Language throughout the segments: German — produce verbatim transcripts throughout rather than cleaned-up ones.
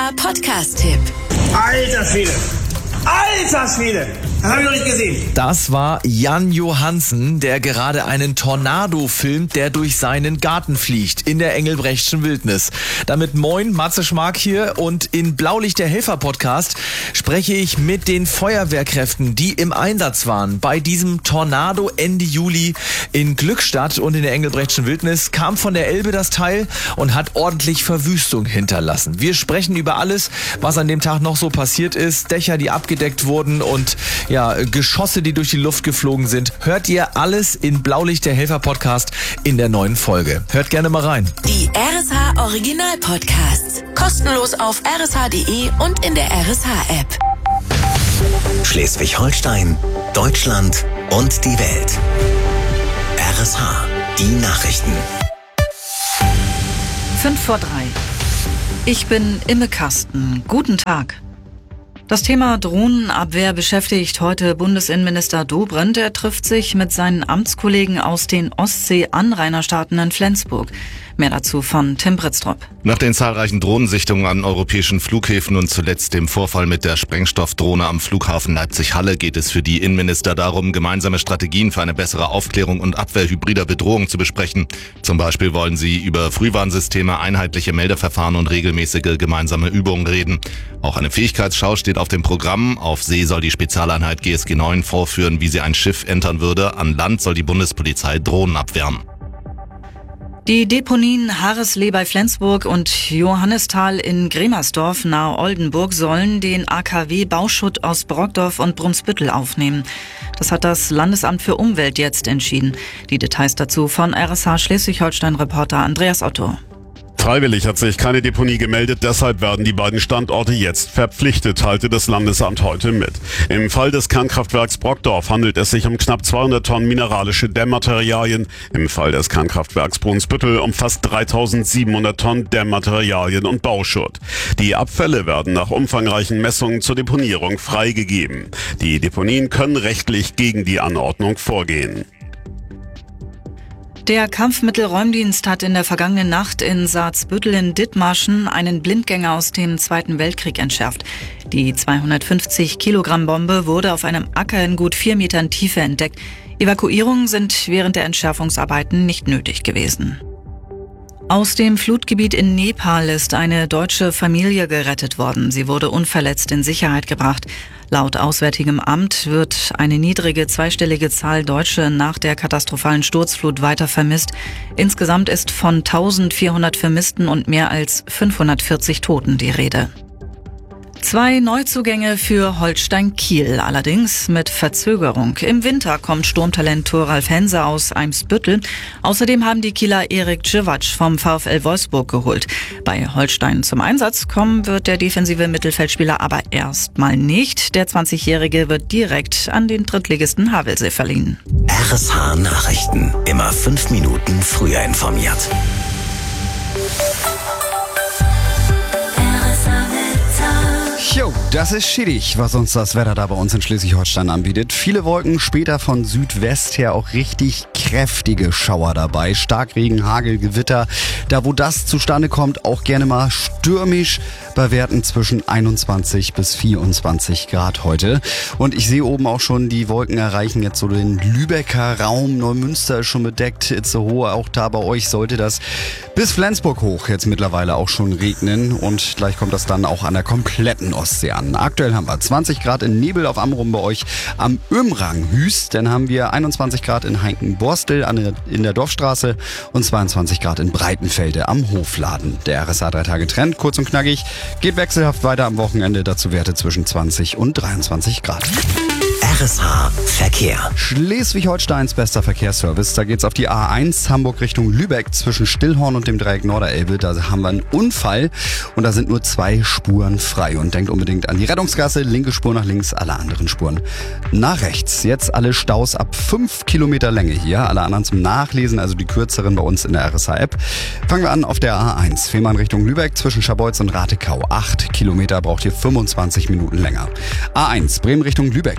H Podcast-Tipp. Alter Schwede! Alter Schwede! Das habe ich noch nicht gesehen. Das war Jan Johansen, der gerade einen Tornado filmt, der durch seinen Garten fliegt in der Engelbrechtschen Wildnis. Damit moin, Matze Schmark hier, und in Blaulicht der Helfer Podcast spreche ich mit den Feuerwehrkräften, die im Einsatz waren. Bei diesem Tornado Ende Juli in Glückstadt und in der Engelbrechtschen Wildnis kam von der Elbe das Teil und hat ordentlich Verwüstung hinterlassen. Wir sprechen über alles, was an dem Tag noch so passiert ist, Dächer, die abgedeckt wurden und ja, Geschosse, die durch die Luft geflogen sind. Hört ihr alles in Blaulicht der Helfer Podcast in der neuen Folge. Hört gerne mal rein. Die R S H Original Podcasts. Kostenlos auf r s h punkt d e und in der R S H App. Schleswig-Holstein, Deutschland und die Welt. R S H, die Nachrichten. Fünf vor drei. Ich bin Imme Kasten. Guten Tag. Das Thema Drohnenabwehr beschäftigt heute Bundesinnenminister Dobrindt. Er trifft sich mit seinen Amtskollegen aus den Ostsee-Anrainerstaaten in Flensburg. Mehr dazu von Tim Britztrup. Nach den zahlreichen Drohnensichtungen an europäischen Flughäfen und zuletzt dem Vorfall mit der Sprengstoffdrohne am Flughafen Leipzig-Halle geht es für die Innenminister darum, gemeinsame Strategien für eine bessere Aufklärung und Abwehr hybrider Bedrohungen zu besprechen. Zum Beispiel wollen sie über Frühwarnsysteme, einheitliche Meldeverfahren und regelmäßige gemeinsame Übungen reden. Auch eine Fähigkeitsschau steht auf dem Programm. Auf See soll die Spezialeinheit G S G neun vorführen, wie sie ein Schiff entern würde. An Land soll die Bundespolizei Drohnen abwehren. Die Deponien Harreslee bei Flensburg und Johannisthal in Gremersdorf nahe Oldenburg sollen den A K W-Bauschutt aus Brockdorf und Brunsbüttel aufnehmen. Das hat das Landesamt für Umwelt jetzt entschieden. Die Details dazu von R S H Schleswig-Holstein-Reporter Andreas Otto. Freiwillig hat sich keine Deponie gemeldet, deshalb werden die beiden Standorte jetzt verpflichtet, teilte das Landesamt heute mit. Im Fall des Kernkraftwerks Brockdorf handelt es sich um knapp zweihundert Tonnen mineralische Dämmmaterialien, im Fall des Kernkraftwerks Brunsbüttel um fast dreitausendsiebenhundert Tonnen Dämmmaterialien und Bauschutt. Die Abfälle werden nach umfangreichen Messungen zur Deponierung freigegeben. Die Deponien können rechtlich gegen die Anordnung vorgehen. Der Kampfmittelräumdienst hat in der vergangenen Nacht in Saatsbüttel in Dithmarschen einen Blindgänger aus dem Zweiten Weltkrieg entschärft. Die zweihundertfünfzig Kilogramm Bombe wurde auf einem Acker in gut vier Metern Tiefe entdeckt. Evakuierungen sind während der Entschärfungsarbeiten nicht nötig gewesen. Aus dem Flutgebiet in Nepal ist eine deutsche Familie gerettet worden. Sie wurde unverletzt in Sicherheit gebracht. Laut Auswärtigem Amt wird eine niedrige zweistellige Zahl Deutsche nach der katastrophalen Sturzflut weiter vermisst. Insgesamt ist von eintausendvierhundert Vermissten und mehr als fünfhundertvierzig Toten die Rede. Zwei Neuzugänge für Holstein Kiel, allerdings mit Verzögerung. Im Winter kommt Sturmtalent Thoralf Hense aus Eimsbüttel. Außerdem haben die Kieler Erik Djivac vom VfL Wolfsburg geholt. Bei Holstein zum Einsatz kommen wird der defensive Mittelfeldspieler aber erstmal nicht. Der zwanzigjährige wird direkt an den Drittligisten Havelse verliehen. R S H Nachrichten. Immer fünf Minuten früher informiert. Jo, das ist schädig, was uns das Wetter da bei uns in Schleswig-Holstein anbietet. Viele Wolken, später von Südwest her auch richtig kräftige Schauer dabei. Starkregen, Hagel, Gewitter. Da, wo das zustande kommt, auch gerne mal stürmisch bei Werten zwischen einundzwanzig bis vierundzwanzig Grad heute. Und ich sehe oben auch schon, die Wolken erreichen jetzt so den Lübecker Raum. Neumünster ist schon bedeckt, Itzehoe, auch da bei euch sollte das bis Flensburg hoch jetzt mittlerweile auch schon regnen. Und gleich kommt das dann auch an der kompletten Ostsee an. Aktuell haben wir zwanzig Grad in Nebel auf Amrum bei euch am Ömrang Hüst. Dann haben wir einundzwanzig Grad in Heinken-Borstel in der Dorfstraße und zweiundzwanzig Grad in Breitenfelde am Hofladen. Der R S H drei Tage Trend, kurz und knackig, geht wechselhaft weiter am Wochenende. Dazu Werte zwischen zwanzig und dreiundzwanzig Grad. R S H Verkehr. Schleswig-Holsteins bester Verkehrsservice. Da geht's auf die A eins Hamburg Richtung Lübeck zwischen Stillhorn und dem Dreieck Norderelbe. Da haben wir einen Unfall und da sind nur zwei Spuren frei. Und denkt unbedingt an die Rettungsgasse. Linke Spur nach links, alle anderen Spuren nach rechts. Jetzt alle Staus ab fünf Kilometer Länge hier. Alle anderen zum Nachlesen, also die kürzeren bei uns in der R S H-App. Fangen wir an auf der A eins. Fehmarn Richtung Lübeck zwischen Scharbeutz und Ratekau. Acht Kilometer braucht ihr fünfundzwanzig Minuten länger. A eins Bremen Richtung Lübeck zwischen dem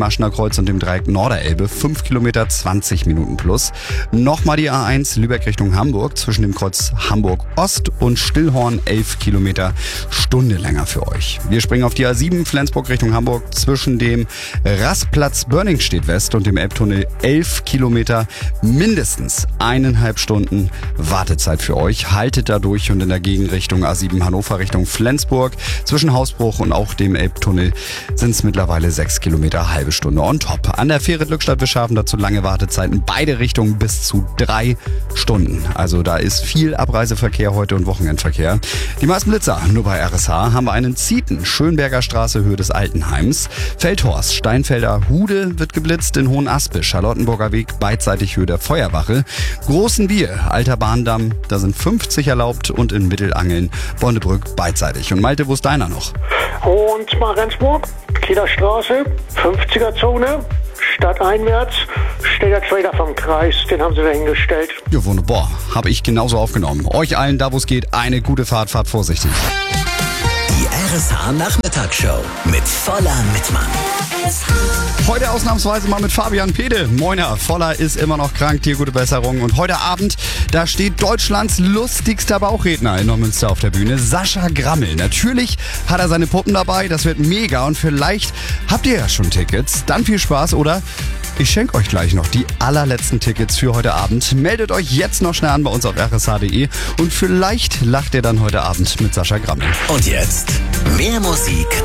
Maschener Kreuz und dem Dreieck Norderelbe, fünf Kilometer, zwanzig Minuten plus. Nochmal die A eins Lübeck Richtung Hamburg, zwischen dem Kreuz Hamburg Ost und Stillhorn, elf Kilometer, Stunde länger für euch. Wir springen auf die A sieben Flensburg Richtung Hamburg, zwischen dem Rastplatz Börningstedt West und dem Elbtunnel, elf Kilometer, mindestens eineinhalb Stunden Wartezeit für euch. Haltet da durch und in der Gegenrichtung A sieben Hannover Richtung Flensburg, zwischen Hausbruch und auch dem Elbtunnel sind es mittlerweile sechs Kilometer, halbe Stunde on top. An der Fähre Glückstadt-Bischhafen dazu lange Wartezeiten, beide Richtungen bis zu drei Stunden. Also da ist viel Abreiseverkehr heute und Wochenendverkehr. Die meisten Blitzer nur bei R S H. Haben wir einen Zieten, Schönberger Straße, Höhe des Altenheims. Feldhorst, Steinfelder, Hude wird geblitzt, in Hohenaspel, Charlottenburger Weg, beidseitig Höhe der Feuerwache. Großen Bier, Alter Bahndamm, da sind fünfzig erlaubt und in Mittelangeln, Bondebrück, beidseitig. Und Malte, wo ist deiner noch? Und Marensburg, Kieler Straße, fünfziger Zone, stadteinwärts, steht der Trailer vom Kreis, den haben sie da hingestellt. Ja, wunderbar, habe ich genauso aufgenommen. Euch allen, da wo es geht, eine gute Fahrt, fahrt vorsichtig. Die R S H Nachmittagsshow mit Voller Mittmann. Heute ausnahmsweise mal mit Fabian Pede. Moiner, Voller ist immer noch krank, dir gute Besserung. Und heute Abend, da steht Deutschlands lustigster Bauchredner in Neumünster auf der Bühne, Sascha Grammel. Natürlich hat er seine Puppen dabei, das wird mega und vielleicht habt ihr ja schon Tickets. Dann viel Spaß oder ich schenke euch gleich noch die allerletzten Tickets für heute Abend. Meldet euch jetzt noch schnell an bei uns auf r s h punkt d e und vielleicht lacht ihr dann heute Abend mit Sascha Grammel. Und jetzt mehr Musik